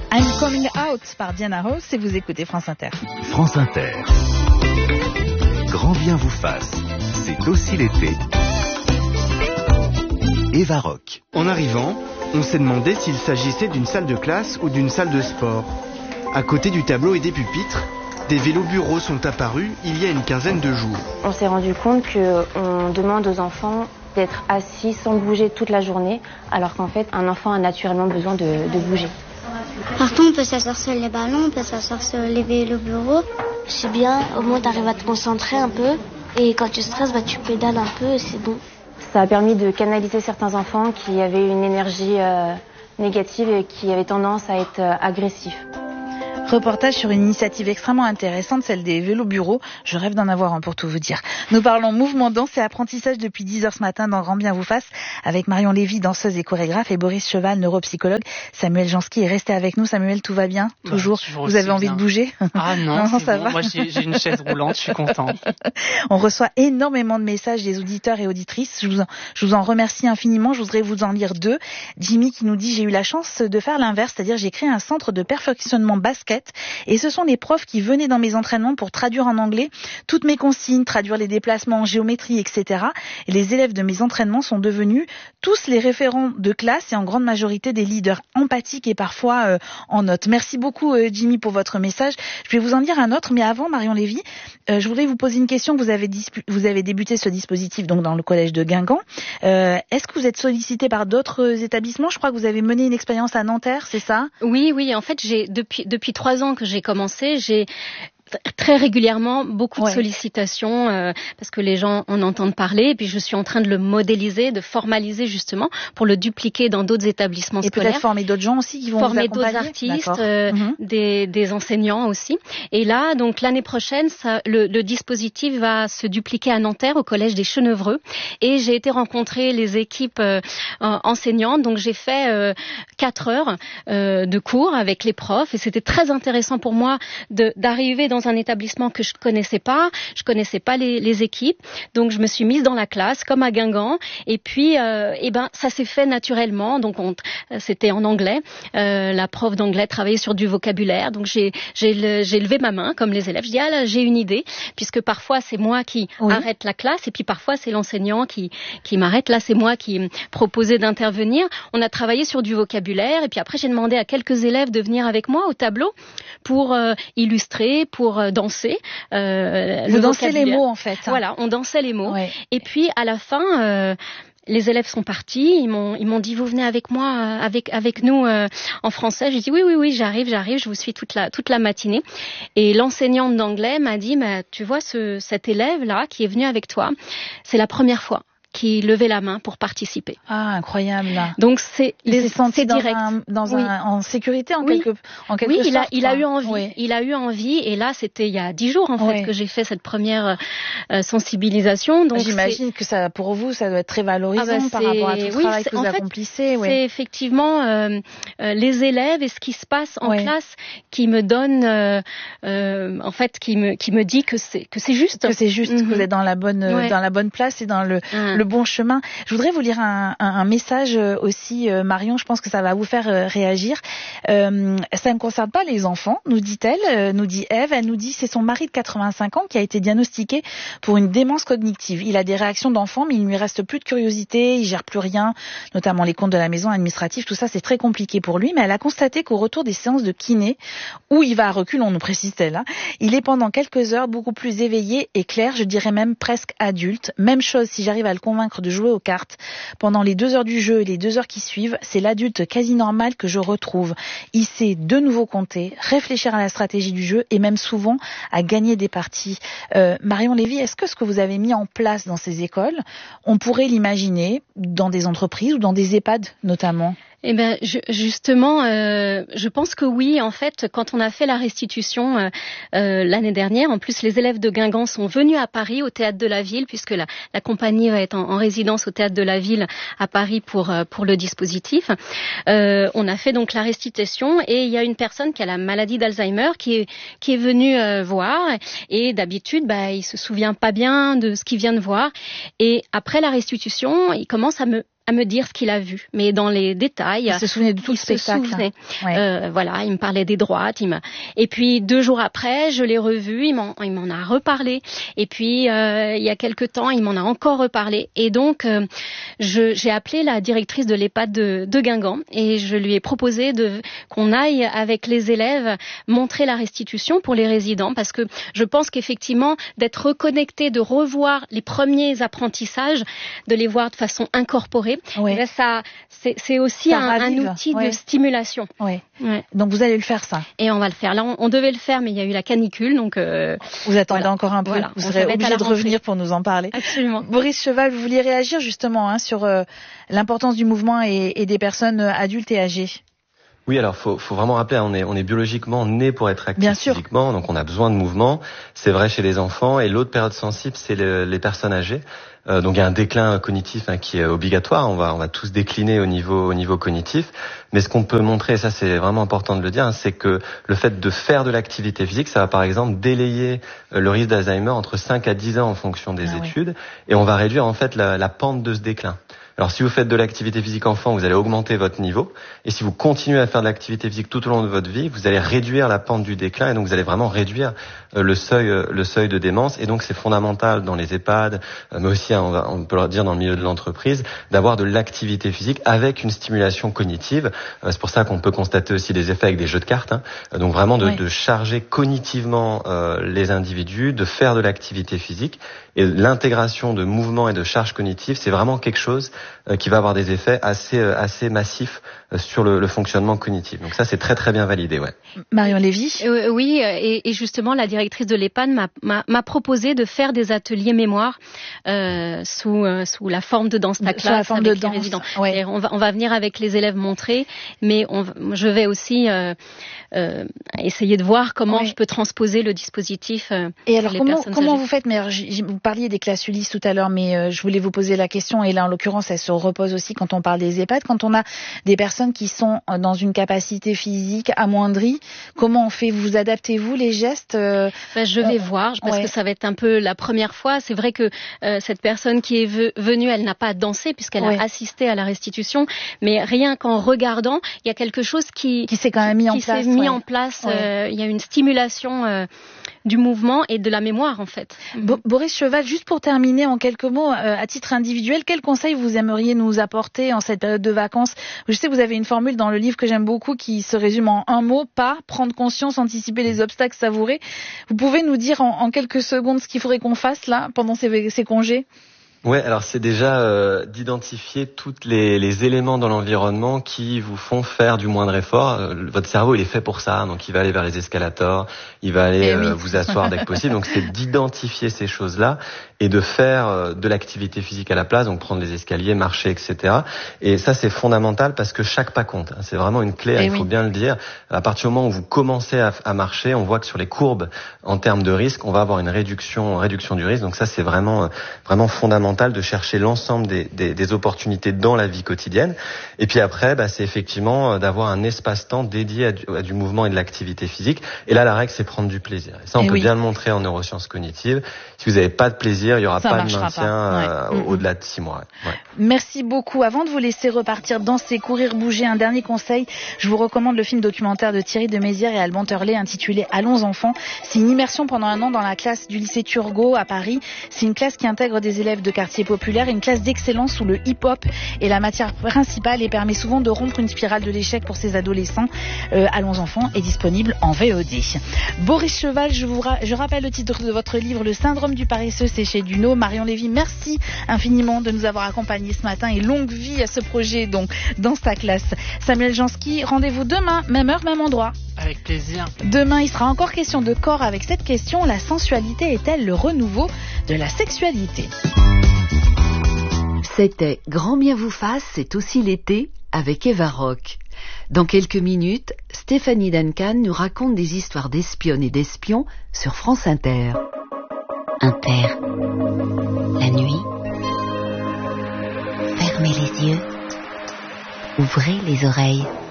I'm Coming Out par Diana Ross et vous écoutez France Inter. France Inter. Grand bien vous fasse. C'est aussi l'été. Eva Rock. En arrivant, on s'est demandé s'il s'agissait d'une salle de classe ou d'une salle de sport. À côté du tableau et des pupitres, des vélos bureaux sont apparus il y a une quinzaine de jours. On s'est rendu compte qu'on demande aux enfants d'être assis sans bouger toute la journée, alors qu'en fait, un enfant a naturellement besoin de bouger. Partout, on peut s'asseoir sur les ballons, on peut s'asseoir sur les vélos bureaux. C'est bien, au moins tu arrives à te concentrer un peu. Et quand tu stresses, tu pédales un peu et c'est bon. Ça a permis de canaliser certains enfants qui avaient une énergie négative et qui avaient tendance à être agressifs. Reportage sur une initiative extrêmement intéressante, celle des vélos bureaux. Je rêve d'en avoir un pour tout vous dire. Nous parlons mouvement, danse et apprentissage depuis 10h ce matin dans Grand Bien vous fasse avec Marion Lévy, danseuse et chorégraphe, et Boris Cheval, neuropsychologue. Samuel Jansky est resté avec nous. Samuel, tout va bien? Toujours? Vous avez envie de bouger? Ah non, ça bon. va. Moi j'ai une chaise roulante, je suis contente. On reçoit énormément de messages des auditeurs et auditrices. Je vous en remercie infiniment. Je voudrais vous en lire 2. Jimmy qui nous dit: j'ai eu la chance de faire l'inverse, c'est-à-dire j'ai créé un centre de perfectionnement basket. Et ce sont les profs qui venaient dans mes entraînements pour traduire en anglais toutes mes consignes, traduire les déplacements en géométrie, etc. Et les élèves de mes entraînements sont devenus tous les référents de classe et en grande majorité des leaders empathiques et parfois en notes. Merci beaucoup Jimmy pour votre message. Je vais vous en dire un autre, mais avant, Marion Lévy, je voudrais vous poser une question. Vous avez débuté ce dispositif donc dans le collège de Guingamp. Est-ce que vous êtes sollicité par d'autres établissements? Je crois que vous avez mené une expérience à Nanterre, c'est ça? Oui. En fait, depuis 3 ans que j'ai commencé, j'ai très régulièrement beaucoup de sollicitations parce que les gens en entendent parler et puis je suis en train de le modéliser, de formaliser justement pour le dupliquer dans d'autres établissements scolaires. Et peut-être former d'autres gens aussi qui vont vous accompagner. Former d'autres artistes, des enseignants aussi. Et là, donc l'année prochaine, le dispositif va se dupliquer à Nanterre au collège des Chenevreux et j'ai été rencontrer les équipes enseignantes. Donc j'ai fait 4 heures de cours avec les profs et c'était très intéressant pour moi d'arriver dans un établissement que je connaissais pas les équipes, donc je me suis mise dans la classe comme à Guingamp et puis ça s'est fait naturellement. Donc c'était en anglais, la prof d'anglais travaillait sur du vocabulaire, donc j'ai levé ma main comme les élèves, je dis là j'ai une idée, puisque parfois c'est moi qui arrête la classe et puis parfois c'est l'enseignant qui m'arrête. Là c'est moi qui proposais d'intervenir. On a travaillé sur du vocabulaire et puis après j'ai demandé à quelques élèves de venir avec moi au tableau pour illustrer, pour danser. Vous dansez les mots en fait. Voilà, on dansait les mots. Ouais. Et puis à la fin, les élèves sont partis. Ils m'ont dit: vous venez avec moi, avec nous en français. J'ai dit oui, j'arrive. Je vous suis toute la matinée. Et l'enseignante d'anglais m'a dit: mais tu vois cet élève là qui est venu avec toi, c'est la première fois qui levait la main pour participer. Ah, incroyable. Donc c'est direct. En sécurité en quelque sorte. Il a eu envie. Oui. Il a eu envie et là c'était il y a 10 jours en fait que j'ai fait cette première sensibilisation. Donc j'imagine que ça pour vous ça doit être très valorisant par rapport à tout le travail que vous accomplissez. C'est effectivement les élèves et ce qui se passe en classe qui me donne en fait qui me dit que c'est juste. Que c'est juste, que vous êtes dans la bonne place et dans le bon chemin. Je voudrais vous lire un message aussi, Marion, je pense que ça va vous faire réagir. Ça ne concerne pas les enfants, nous dit-elle, nous dit Ève, elle nous dit c'est son mari de 85 ans qui a été diagnostiqué pour une démence cognitive. Il a des réactions d'enfant, mais il ne lui reste plus de curiosité, il gère plus rien, notamment les comptes de la maison administrative, tout ça c'est très compliqué pour lui, mais elle a constaté qu'au retour des séances de kiné, où il va à reculons, nous précise-t-elle, il est pendant quelques heures beaucoup plus éveillé et clair, je dirais même presque adulte. Même chose si j'arrive à le convaincre de jouer aux cartes. Pendant les 2 heures du jeu et les 2 heures qui suivent, c'est l'adulte quasi normal que je retrouve. Il sait de nouveau compter, réfléchir à la stratégie du jeu et même souvent à gagner des parties. Marion Lévy, est-ce que ce que vous avez mis en place dans ces écoles, on pourrait l'imaginer dans des entreprises ou dans des EHPAD notamment ? Eh ben justement, je pense que oui. En fait, quand on a fait la restitution l'année dernière, en plus les élèves de Guingamp sont venus à Paris au Théâtre de la Ville, puisque la compagnie va être en résidence au Théâtre de la Ville à Paris pour le dispositif. On a fait donc la restitution et il y a une personne qui a la maladie d'Alzheimer qui est venue voir et d'habitude, il se souvient pas bien de ce qu'il vient de voir et après la restitution, il commence à me à me dire ce qu'il a vu, mais dans les détails. Il se souvenait de tout le spectacle. Voilà, il me parlait des droites. Et puis 2 jours après, je l'ai revu, il m'en a reparlé. Et puis il y a quelque temps, il m'en a encore reparlé. Et donc j'ai appelé la directrice de l'EHPAD de Guingamp et je lui ai proposé qu'on aille avec les élèves montrer la restitution pour les résidents, parce que je pense qu'effectivement d'être reconnecté, de revoir les premiers apprentissages, de les voir de façon incorporée, ça c'est aussi un outil de stimulation. Donc vous allez le faire, ça. Et on va le faire. Là, on devait le faire, mais il y a eu la canicule, donc vous attendez encore un peu. Voilà, vous serez obligé de revenir pour nous en parler. Absolument. Boris Cheval, vous vouliez réagir justement sur l'importance du mouvement et des personnes adultes et âgées. Oui, alors faut vraiment rappeler, on est biologiquement né pour être actif physiquement, donc on a besoin de mouvement. C'est vrai chez les enfants, et l'autre période sensible, c'est les personnes âgées. Donc il y a un déclin cognitif qui est obligatoire. On va tous décliner au niveau cognitif. Mais ce qu'on peut montrer, et ça c'est vraiment important de le dire, c'est que le fait de faire de l'activité physique, ça va par exemple délayer le risque d'Alzheimer entre 5 à 10 ans en fonction des études, et on va réduire en fait la pente de ce déclin. Alors si vous faites de l'activité physique enfant, vous allez augmenter votre niveau, et si vous continuez à faire de l'activité physique tout au long de votre vie, vous allez réduire la pente du déclin, et donc vous allez vraiment réduire le seuil de démence. Et donc c'est fondamental dans les EHPAD, mais aussi on peut le dire dans le milieu de l'entreprise, d'avoir de l'activité physique avec une stimulation cognitive. C'est pour ça qu'on peut constater aussi des effets avec des jeux de cartes. Donc vraiment de charger cognitivement les individus, de faire de l'activité physique, et l'intégration de mouvements et de charges cognitives, c'est vraiment quelque chose qui va avoir des effets assez massifs sur le fonctionnement cognitif. Donc ça, c'est très très bien validé. Marion Lévy. Oui, et justement, la directrice de l'EHPAD m'a proposé de faire des ateliers mémoire sous la forme de Danse ta classe, sur la forme avec de les résidents. Ouais. On va venir avec les élèves montrer, mais je vais aussi essayer de voir comment je peux transposer le dispositif. Et alors comment vous faites? Mais vous parliez des classes Ulysse tout à l'heure, mais je voulais vous poser la question, et là en l'occurrence elle se repose aussi quand on parle des EHPAD, quand on a des personnes qui sont dans une capacité physique amoindrie, comment on fait? Vous adaptez-vous les gestes? Je vais voir, parce que ça va être un peu la première fois. C'est vrai que cette personne qui est venue, elle n'a pas dansé puisqu'elle a assisté à la restitution, mais rien qu'en regardant, il y a quelque chose qui s'est quand même mis en place. Il y a une stimulation du mouvement et de la mémoire en fait. Boris Cheval, juste pour terminer en quelques mots, à titre individuel, quel conseil vous aimeriez nous apporter en cette période de vacances? Je sais que vous avez une formule dans le livre que j'aime beaucoup qui se résume en un mot: prendre conscience, anticiper les obstacles, savourer. Vous pouvez nous dire en quelques secondes ce qu'il faudrait qu'on fasse là pendant ces congés? Ouais, alors c'est déjà d'identifier tous les éléments dans l'environnement qui vous font faire du moindre effort. Votre cerveau, il est fait pour ça, donc il va aller vers les escalators, il va aller vous asseoir dès que possible. Donc c'est d'identifier ces choses-là et de faire de l'activité physique à la place, donc prendre les escaliers, marcher, etc. Et ça, c'est fondamental parce que chaque pas compte. C'est vraiment une clé, il faut bien le dire. À partir du moment où vous commencez à marcher, on voit que sur les courbes, en termes de risque, on va avoir une réduction du risque. Donc ça, c'est vraiment fondamental de chercher l'ensemble des opportunités dans la vie quotidienne. Et puis après, c'est effectivement d'avoir un espace-temps dédié à du mouvement et de l'activité physique. Et là, la règle, c'est prendre du plaisir. Et ça, on peut bien le montrer en neurosciences cognitives. Si vous n'avez pas de plaisir, il n'y aura pas de maintien au-delà de 6 mois. Merci beaucoup. Avant de vous laisser repartir danser, courir, bouger, un dernier conseil. Je vous recommande le film documentaire de Thierry de Mézières et Alban Turlet intitulé Allons enfants. C'est une immersion pendant un an dans la classe du lycée Turgot à Paris. C'est une classe qui intègre des élèves de quartier populaire, une classe d'excellence où le hip-hop est la matière principale et permet souvent de rompre une spirale de l'échec pour ces adolescents. Allons enfants est disponible en VOD. Boris Cheval, je rappelle le titre de votre livre, Le syndrome du paresseux, c'est chez Duno. Marion Lévy, merci infiniment de nous avoir accompagnés ce matin et longue vie à ce projet donc dans sa classe. Samuel Jansky, rendez-vous demain, même heure, même endroit. Avec plaisir. Demain, il sera encore question de corps avec cette question: la sensualité est-elle le renouveau de la sexualité? C'était Grand bien vous fasse, c'est aussi l'été avec Eva Rock. Dans quelques minutes, Stéphanie Duncan nous raconte des histoires d'espionnes et d'espions sur France Inter. Inter. La nuit. Fermez les yeux. Ouvrez les oreilles.